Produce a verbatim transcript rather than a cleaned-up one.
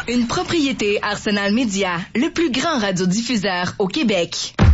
Une propriété Arsenal Média, le plus grand radiodiffuseur au Québec.